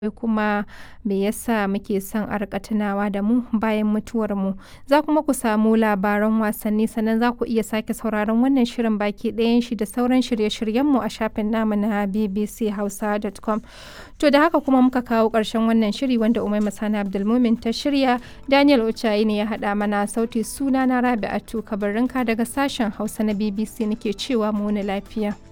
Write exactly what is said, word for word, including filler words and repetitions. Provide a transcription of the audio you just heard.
kuma me yasa muke son a riƙa tunawa da mu bayan mutuwarmu. Za kuma ku samu labaran wasanni sannan za ku iya sake sauraron wannan shirin baki ɗayan shi da sauran shirye-shiryenmu a shafin namu na b b c hausa dot com. To da haka kuma muka kawo ƙarshen wannan shiri wanda Umaima Sani Abdulmumin ta shirya, Daniel Ochayi ne ya haɗa mana sauti, sunana Rabi'atu Kabirrinka daga sashen Hausa na B B C nake cewa mu wuni lafiya.